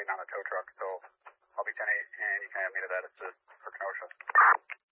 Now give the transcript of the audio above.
waiting on a tow truck, so I'll be 10-8, and you can have me to that assist.